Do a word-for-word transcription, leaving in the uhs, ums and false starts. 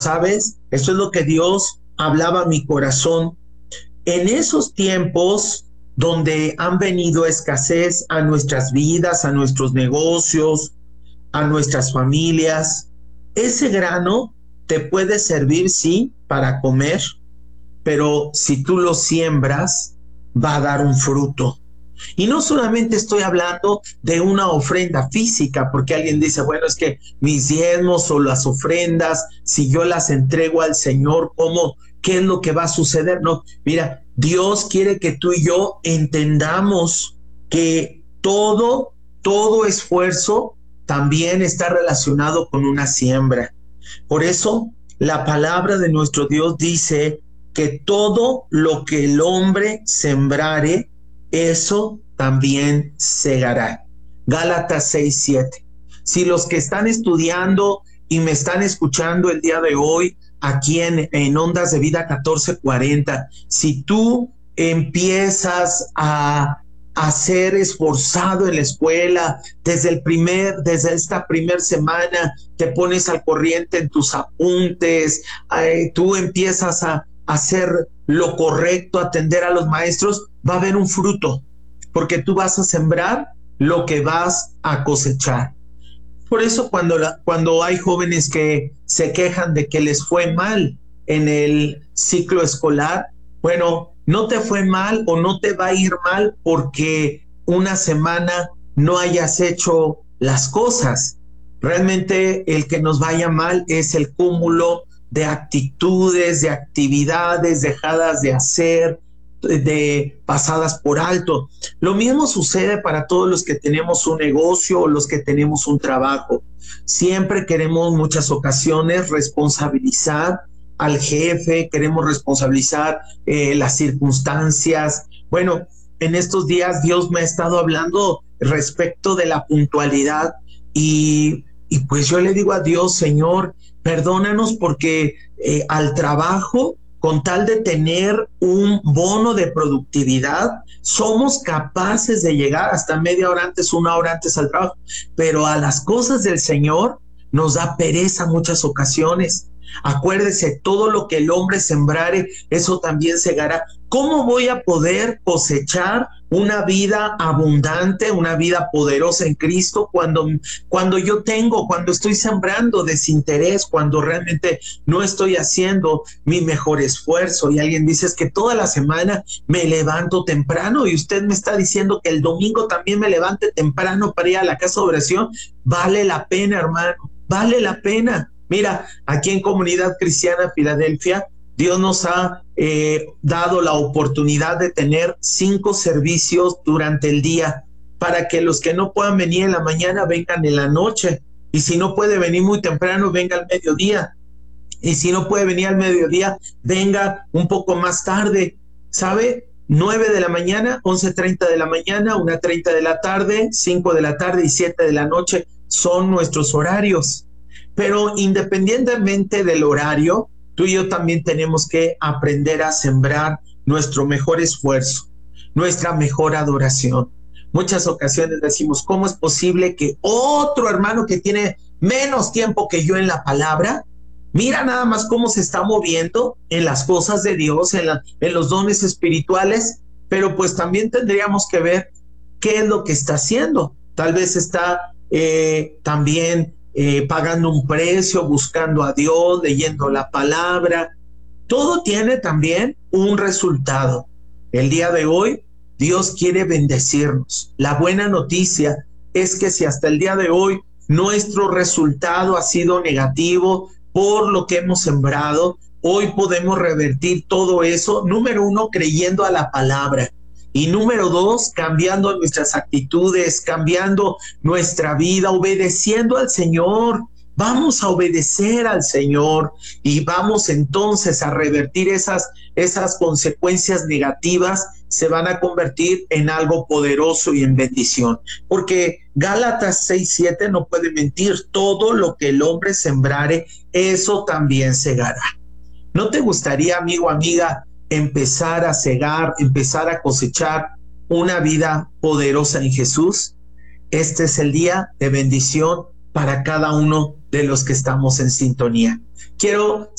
¿sabes? Eso es lo que Dios hablaba a mi corazón. En esos tiempos donde han venido escasez a nuestras vidas, a nuestros negocios, a nuestras familias, ese grano te puede servir, sí, para comer, pero si tú lo siembras, va a dar un fruto. Y no solamente estoy hablando de una ofrenda física, porque alguien dice, bueno, es que mis diezmos o las ofrendas, si yo las entrego al Señor, ¿cómo? ¿Qué es lo que va a suceder? No, mira, Dios quiere que tú y yo entendamos que todo, todo esfuerzo también está relacionado con una siembra. Por eso, la palabra de nuestro Dios dice que todo lo que el hombre sembrare, eso también segará. Gálatas seis siete. Si los que están estudiando y me están escuchando el día de hoy aquí en, en Ondas de Vida catorce cuarenta, si tú empiezas a, a ser esforzado en la escuela, desde el primer, desde esta primera semana te pones al corriente en tus apuntes, eh, tú empiezas a hacer lo correcto, atender a los maestros, va a haber un fruto, porque tú vas a sembrar lo que vas a cosechar. Por eso cuando, la, cuando hay jóvenes que se quejan de que les fue mal en el ciclo escolar, bueno, no te fue mal o no te va a ir mal porque una semana no hayas hecho las cosas. Realmente el que nos vaya mal es el cúmulo de actitudes, de actividades dejadas de hacer, de pasadas por alto. Lo mismo sucede para todos los que tenemos un negocio o los que tenemos un trabajo. Siempre queremos muchas ocasiones responsabilizar al jefe, queremos responsabilizar eh, las circunstancias. Bueno, en estos días Dios me ha estado hablando respecto de la puntualidad y, y pues yo le digo a Dios, Señor, perdónanos porque eh, al trabajo, con tal de tener un bono de productividad, somos capaces de llegar hasta media hora antes, una hora antes al trabajo, pero a las cosas del Señor nos da pereza muchas ocasiones. Acuérdese, todo lo que el hombre sembrare, eso también segará. ¿Cómo voy a poder cosechar una vida abundante, una vida poderosa en Cristo cuando, cuando yo tengo, cuando estoy sembrando desinterés, cuando realmente no estoy haciendo mi mejor esfuerzo? Y alguien dice, es que toda la semana me levanto temprano y usted me está diciendo que el domingo también me levante temprano para ir a la casa de oración. Vale la pena, hermano, vale la pena. Mira, aquí en Comunidad Cristiana Filadelfia, Dios nos ha eh, dado la oportunidad de tener cinco servicios durante el día para que los que no puedan venir en la mañana vengan en la noche. Y si no puede venir muy temprano, venga al mediodía. Y si no puede venir al mediodía, venga un poco más tarde. ¿Sabe? nueve de la mañana, once treinta de la mañana, una treinta de la tarde, cinco de la tarde y siete de la noche son nuestros horarios. Pero independientemente del horario, tú y yo también tenemos que aprender a sembrar nuestro mejor esfuerzo, nuestra mejor adoración. Muchas ocasiones decimos, ¿cómo es posible que otro hermano que tiene menos tiempo que yo en la palabra, mira nada más cómo se está moviendo en las cosas de Dios, en, la, en los dones espirituales? Pero pues también tendríamos que ver qué es lo que está haciendo. Tal vez está eh, también Eh, pagando un precio, buscando a Dios, leyendo la palabra. Todo tiene también un resultado. El día de hoy, Dios quiere bendecirnos. La buena noticia es que si hasta el día de hoy nuestro resultado ha sido negativo por lo que hemos sembrado, hoy podemos revertir todo eso, número uno, creyendo a la palabra. Y número dos, cambiando nuestras actitudes, cambiando nuestra vida, obedeciendo al Señor. Vamos a obedecer al Señor y vamos entonces a revertir esas, esas consecuencias negativas, se van a convertir en algo poderoso y en bendición. Porque Gálatas seis siete no puede mentir, todo lo que el hombre sembrare, eso también segará. ¿No te gustaría, amigo, amiga, empezar a segar, empezar a cosechar una vida poderosa en Jesús? Este es el día de bendición para cada uno de los que estamos en sintonía. Quiero